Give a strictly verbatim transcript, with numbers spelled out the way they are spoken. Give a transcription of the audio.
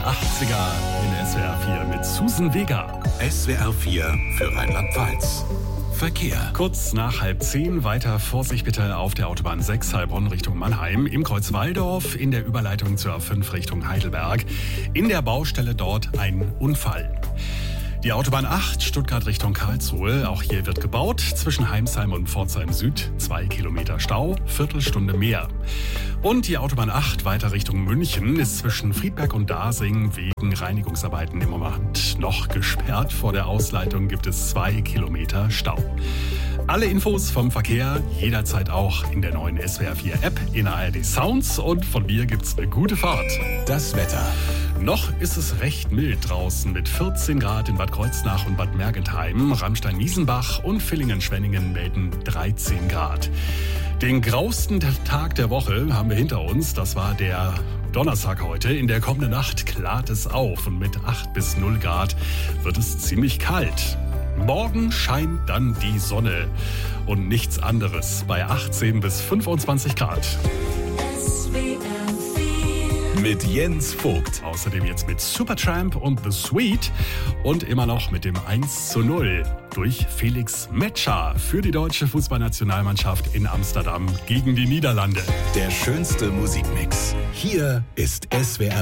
achtziger in S W R vier mit Susan Vega. S W R vier für Rheinland-Pfalz. Verkehr. Kurz nach halb zehn weiter Vorsicht bitte auf der Autobahn sechs Heilbronn Richtung Mannheim, im Kreuz Walldorf in der Überleitung zur A fünf Richtung Heidelberg. In der Baustelle dort ein Unfall. Die Autobahn acht Stuttgart Richtung Karlsruhe, auch hier wird gebaut. Zwischen Heimsheim und Pforzheim Süd zwei Kilometer Stau, Viertelstunde mehr. Und die Autobahn acht weiter Richtung München ist zwischen Friedberg und Dasing wegen Reinigungsarbeiten im Moment noch gesperrt. Vor der Ausleitung gibt es zwei Kilometer Stau. Alle Infos vom Verkehr jederzeit auch in der neuen S W R vier App, in A R D Sounds, und von mir gibt's eine gute Fahrt. Das Wetter. Noch ist es recht mild draußen mit vierzehn Grad in Bad Kreuznach und Bad Mergentheim. Ramstein-Miesenbach und Villingen-Schwenningen melden dreizehn Grad. Den grausten Tag der Woche haben wir hinter uns. Das war der Donnerstag heute. In der kommenden Nacht klart es auf und mit acht bis null Grad wird es ziemlich kalt. Morgen scheint dann die Sonne und nichts anderes bei achtzehn bis fünfundzwanzig Grad. Mit Jens Vogt. Außerdem jetzt mit Supertramp und The Sweet und immer noch mit dem eins zu null durch Felix Metscher für die deutsche Fußballnationalmannschaft in Amsterdam gegen die Niederlande. Der schönste Musikmix. Hier ist S W R